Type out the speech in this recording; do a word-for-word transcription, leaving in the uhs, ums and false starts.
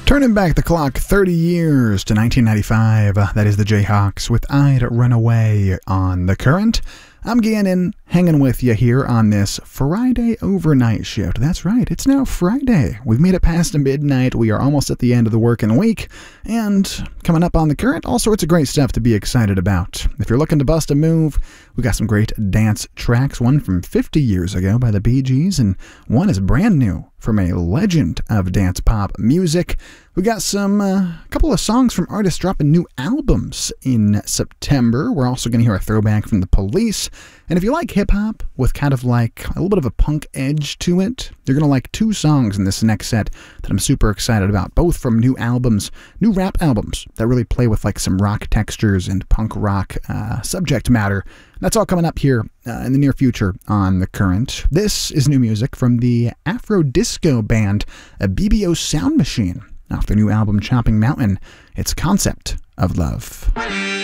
Turning back the clock thirty years to nineteen ninety-five, uh, that is the Jayhawks with I'd Run Away on The Current. I'm Gannon, hanging with you here on this Friday overnight shift. That's right, it's now Friday. We've made it past midnight. We are almost at the end of the working week. And coming up on The Current, all sorts of great stuff to be excited about. If you're looking to bust a move, we got some great dance tracks. One from fifty years ago by the Bee Gees, and one is brand new from a legend of dance pop music. We got some, a uh, couple of songs from artists dropping new albums in September. We're also going to hear a throwback from The Police. And if you like hip-hop with kind of like a little bit of a punk edge to it, you're going to like two songs in this next set that I'm super excited about, both from new albums, new rap albums that really play with like some rock textures and punk rock uh, subject matter. That's all coming up here uh, in the near future on The Current. This is new music from the Afro disco band a B B O Sound Machine. Off their new album Chopping Mountain, it's Concept of Love.